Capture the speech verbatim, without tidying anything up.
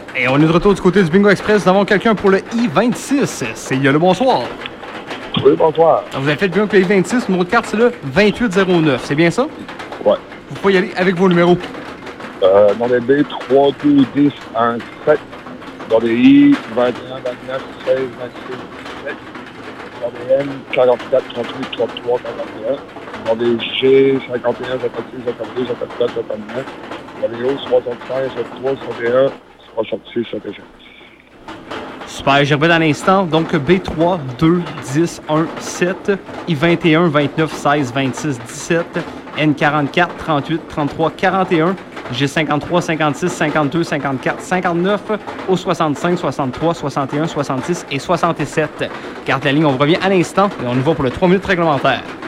Et on est de retour du côté du Bingo Express. Nous avons quelqu'un pour le I vingt-six. C'est Yolo, bonsoir. Oui, bonsoir. Alors, vous avez fait le bingo avec le I vingt-six. Le numéro de carte, c'est le vingt-huit zéro neuf. C'est bien ça? Ouais. Vous pouvez y aller avec vos numéros. Euh, dans les B, trois, deux, dix, un, sept. Dans les I, vingt et un, vingt-neuf, seize, vingt-six, dix-sept. Dans les M, quarante-quatre, trente-huit, trente-trois, quarante et un. Dans les G, cinquante et un, cinquante-six, cinquante-deux, cinquante-quatre, cinquante-neuf. Dans les O, soixante-cinq, soixante-trois, soixante et un, soixante-six, soixante-sept. Super, je répète à l'instant. Donc, B trois, deux, dix, un, sept, I vingt et un, vingt-neuf, seize, vingt-six, dix-sept, N quarante-quatre, trente-huit, trente-trois, quarante et un, G cinquante-trois, cinquante-six, cinquante-deux, cinquante-quatre, cinquante-neuf, O soixante-cinq, soixante-trois, soixante et un, soixante-six et soixante-sept. Garde la ligne, on vous revient à l'instant et on y va pour le trois minutes réglementaire.